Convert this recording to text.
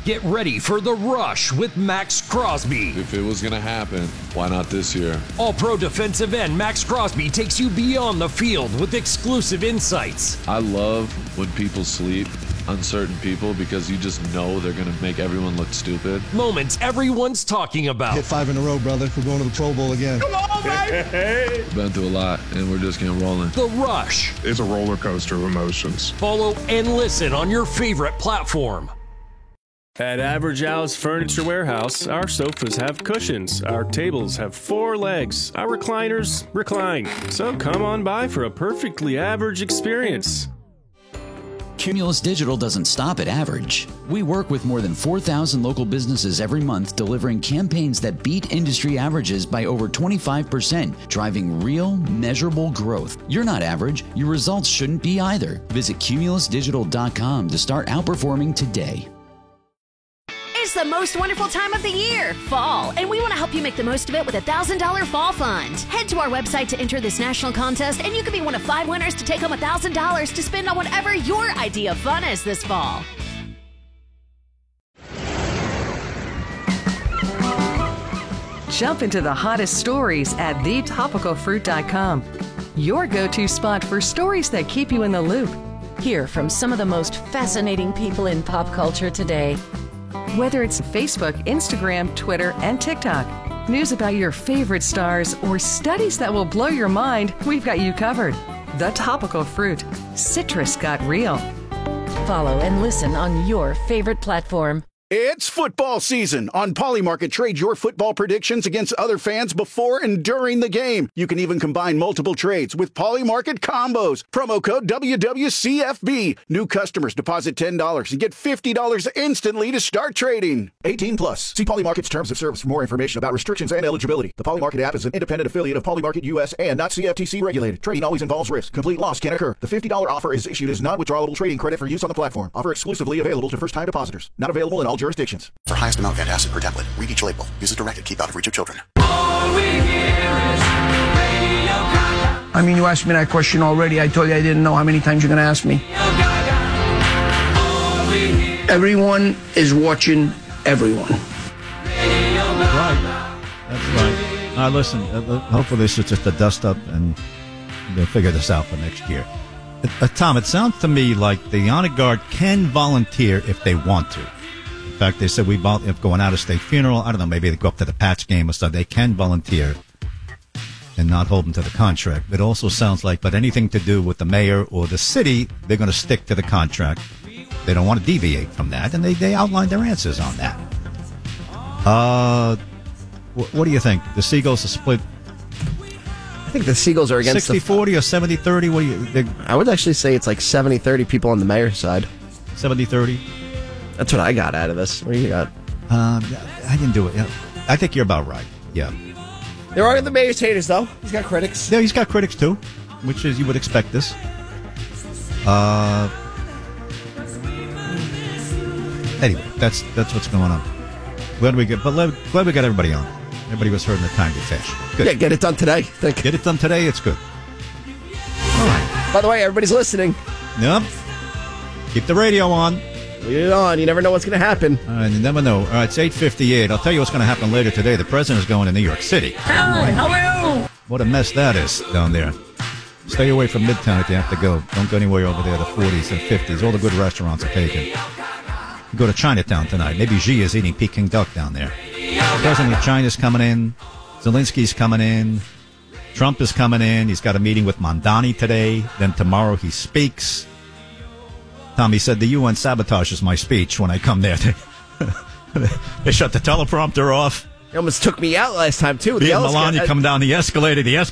Get ready for The Rush with Max Crosby. If it was going to happen, why not this year? All-pro defensive end Max Crosby takes you beyond the field with exclusive insights. I love when people sleep, uncertain people, because you just know they're going to make everyone look stupid. Moments everyone's talking about. Hit 5 in a row, brother. We're going to the Pro Bowl again. Come on, baby! We've been through a lot, and we're just getting rolling. The Rush. It's a roller coaster of emotions. Follow and listen on your favorite platform. At Average Al's Furniture Warehouse, our sofas have cushions, our tables have 4 legs, our recliners recline. So come on by for a perfectly average experience. Cumulus Digital doesn't stop at average. We work with more than 4,000 local businesses every month, delivering campaigns that beat industry averages by over 25%, driving real, measurable growth. You're not average. Your results shouldn't be either. Visit cumulusdigital.com to start outperforming today. It's the most wonderful time of the year, fall, and we want to help you make the most of it with a $1,000 fall fund. Head to our website to enter this national contest, and you could be one of 5 winners to take home $1,000 to spend on whatever your idea of fun is this fall. Jump into the hottest stories at thetopicalfruit.com. Your go-to spot for stories that keep you in the loop. Hear from some of the most fascinating people in pop culture today. Whether it's Facebook, Instagram, Twitter, and TikTok, news about your favorite stars, or studies that will blow your mind, we've got you covered. The Topical Fruit. Citrus got real. Follow and listen on your favorite platform. It's football season. On Polymarket, trade your football predictions against other fans before and during the game. You can even combine multiple trades with Polymarket combos. Promo code WWCFB. New customers deposit $10 and get $50 instantly to start trading. 18 plus. See Polymarket's terms of service for more information about restrictions and eligibility. The Polymarket app is an independent affiliate of Polymarket US and not CFTC regulated. Trading always involves risk. Complete loss can occur. The $50 offer is issued as non-withdrawable trading credit for use on the platform. Offer exclusively available to first-time depositors. Not available in all jurisdictions. For highest amount of acid per tablet, read each label. Use as directed. Keep out of reach of children. I mean, you asked me that question already. I told you I didn't know. How many times you're going to ask me? Everyone is watching everyone. Right. That's right. Listen, hopefully this is just a dust-up, and they'll figure this out for next year. Tom, it sounds to me like the honor guard can volunteer if they want to. In fact, they said if going out of state funeral, I don't know, maybe they go up to the Pats game or stuff, they can volunteer and not hold them to the contract. It also sounds like, but anything to do with the mayor or the city, they're going to stick to the contract. They don't want to deviate from that, and they outlined their answers on that. What do you think? The Seagulls are split. I think the Seagulls are against 60-40 or 70-30? I would actually say it's like 70-30 people on the mayor's side. 70-30? That's what I got out of this. What do you got? I didn't do it. I think you're about right. Yeah. There are the mayor's haters, though. He's got critics. Yeah, he's got critics, too, which is, you would expect this. Anyway, that's what's going on. Glad we got everybody on. Everybody was heard in a timely fashion. Good. Yeah, get it done today. Get it done today, it's good. All right. By the way, everybody's listening. Yep. Keep the radio on. Leave it on. You never know what's going to happen. You never know. All right, it's 8:58. I'll tell you what's going to happen later today. The president is going to New York City. Hi, how are you? What a mess that is down there. Stay away from Midtown if you have to go. Don't go anywhere over there, the 40s and 50s. All the good restaurants are taken. Go to Chinatown tonight. Maybe Xi is eating Peking duck down there. The president of China's coming in. Zelensky's coming in. Trump is coming in. He's got a meeting with Mondani today. Then tomorrow he speaks. Tommy said the UN sabotages my speech when I come there. They shut the teleprompter off. It almost took me out last time, too. Melania come down the escalator. The